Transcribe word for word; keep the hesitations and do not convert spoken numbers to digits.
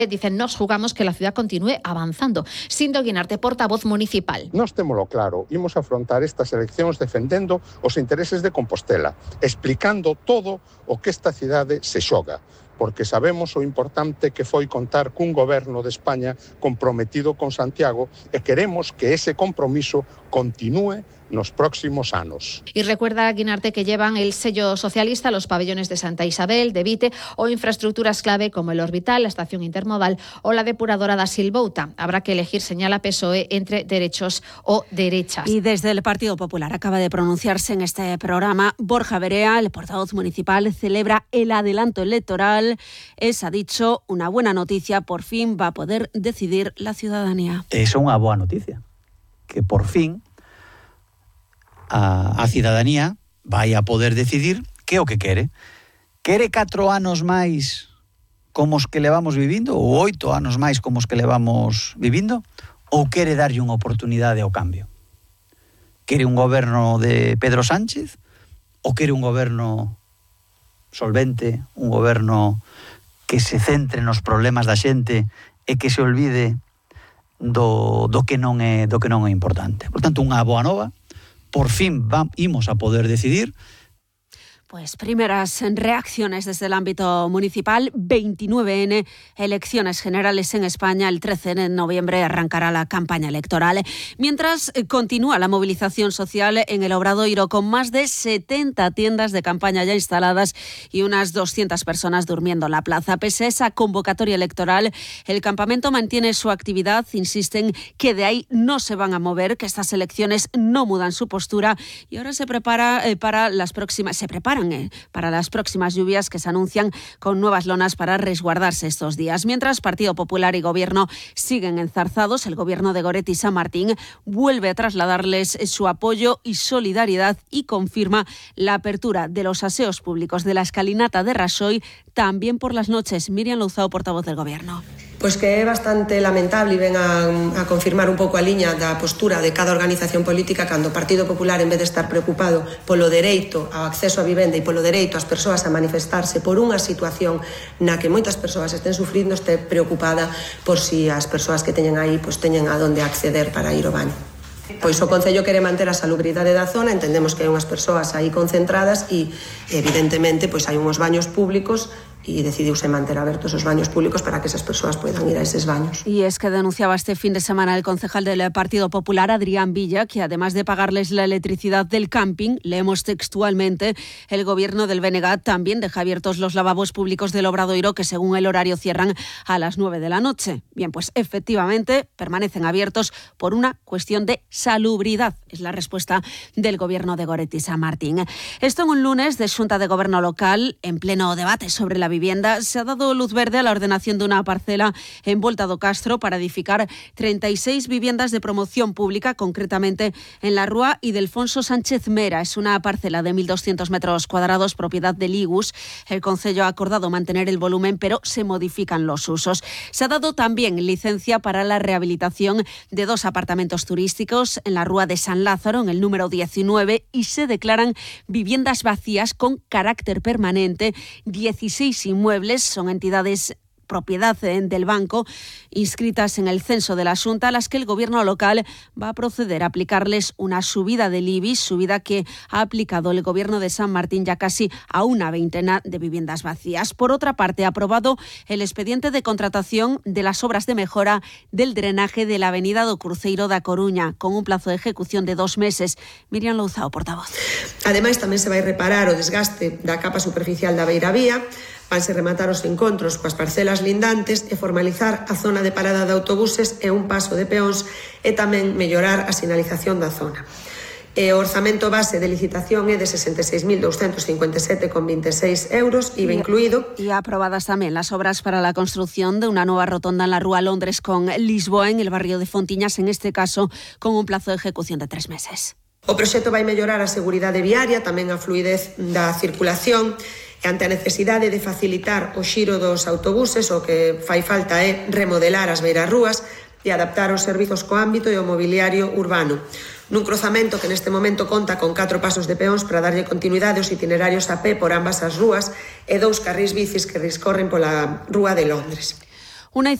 Dicen, nos jugamos que la ciudad continúe avanzando. Sindo Guinarte, portavoz municipal. Nós témolo claro, imos afrontar estas eleccións defendendo os intereses de Compostela, explicando todo o que esta cidade se xoga, porque sabemos o importante que foi contar cun goberno de España comprometido con Santiago e queremos que ese compromiso continúe nos próximos anos. Y recuerda, Guinarte, que llevan el sello socialista los pabellones de Santa Isabel, de Vite o infraestructuras clave como el Orbital, la estación intermodal o la depuradora da Silvouta. Habrá que elegir, señala P S O E, entre derechos o derechas. Y desde el Partido Popular acaba de pronunciarse en este programa Borja Verea, el portavoz municipal, celebra el adelanto electoral. Es, ha dicho, una buena noticia, por fin va a poder decidir la ciudadanía. Es unha boa noticia, que por fin A, a cidadanía vai a poder decidir que é o que quere. Quere catro anos máis como os que levamos vivindo, ou oito anos máis como os que levamos vivindo, ou quere darlle unha oportunidade ao cambio? Quere un goberno de Pedro Sánchez ou quere un goberno solvente, un goberno que se centre nos problemas da xente e que se olvide do, do, que non é, do que non é importante? Por tanto, unha boa nova. Por fin vamos, imos a poder decidir. Pues primeras reacciones desde el ámbito municipal. veintinueve ene, elecciones generales en España. El trece de noviembre arrancará la campaña electoral. Mientras continúa la movilización social en el Obradoiro, con más de setenta tiendas de campaña ya instaladas y unas doscientas personas durmiendo en la plaza. Pese a esa convocatoria electoral, el campamento mantiene su actividad. Insisten que de ahí no se van a mover, que estas elecciones no mudan su postura y ahora se prepara eh, para las próximas... Se preparan para las próximas lluvias que se anuncian, con nuevas lonas para resguardarse estos días. Mientras Partido Popular y Gobierno siguen enzarzados, el Gobierno de Goretti y San Martín vuelve a trasladarles su apoyo y solidaridad y confirma la apertura de los aseos públicos de la escalinata de Raxoi también por las noches. Miriam Louzao, portavoz del Gobierno. Pois que é bastante lamentable e ven a, a confirmar un pouco a liña da postura de cada organización política cando o Partido Popular, en vez de estar preocupado polo dereito ao acceso á vivenda e polo dereito ás persoas a manifestarse por unha situación na que moitas persoas estén sufrindo, este preocupada por si as persoas que teñen aí pois teñen a donde acceder para ir ao baño. Pois o Concello quere manter a salubridade da zona, entendemos que hai unhas persoas aí concentradas e evidentemente pois hai unhos baños públicos y decidiuse manter abertos os baños públicos para que esas persoas puedan ir a esos baños. Y es que denunciaba este fin de semana el concejal del Partido Popular, Adrián Villa, que además de pagarles la electricidad del camping, leemos textualmente, el gobierno del B N G también deja abiertos los lavabos públicos del Obradoiro, que según el horario cierran a las nueve de la noche. Bien, pues efectivamente permanecen abiertos por una cuestión de salubridad. Es la respuesta del gobierno de Goretti San Martín. Esto en un lunes de Xunta de Gobierno local, en pleno debate sobre la vivienda, se ha dado luz verde a la ordenación de una parcela en Volta do Castro para edificar treinta y seis viviendas de promoción pública, concretamente en la Rúa y Delfonso Sánchez Mera. Es una parcela de mil doscientos metros cuadrados, propiedad del I G U S. El Concello ha acordado mantener el volumen, pero se modifican los usos. Se ha dado también licencia para la rehabilitación de dos apartamentos turísticos en la Rúa de San Lázaro, en el número diecinueve, y se declaran viviendas vacías con carácter permanente. dieciséis inmuebles son entidades propiedad del banco, inscritas en el censo de la Xunta, a las que el gobierno local va a proceder a aplicarles una subida del I B I, subida que ha aplicado el gobierno de San Martín ya casi a una veintena de viviendas vacías. Por otra parte, ha aprobado el expediente de contratación de las obras de mejora del drenaje de la avenida do Cruceiro da Coruña, con un plazo de ejecución de dos meses. Miriam Louzao, portavoz. Ademais, tamén se vai reparar o desgaste da capa superficial da beiravía, vanse rematar os encontros coas parcelas lindantes e formalizar a zona de parada de autobuses e un paso de peóns e tamén mellorar a sinalización da zona. E o orzamento base de licitación é de sesenta e seis mil douscentos cincuenta e sete con veintiséis euros, I V A incluído. Y aprobadas también las obras para la construcción de una nueva rotonda en la Rúa Londres con Lisboa, en el barrio de Fontiñas, en este caso con un plazo de ejecución de tres meses. O proxecto vai mellorar a seguridade viaria, tamén a fluidez da circulación. E ante a necesidade de facilitar o xiro dos autobuses, o que fai falta é remodelar as beirarrúas e adaptar os servizos co ámbito e o mobiliario urbano. Nun cruzamento que neste momento conta con catro pasos de peóns para darlle continuidade aos itinerarios a pé por ambas as rúas e dous carrís bicis que discorren pola Rúa de Londres. Una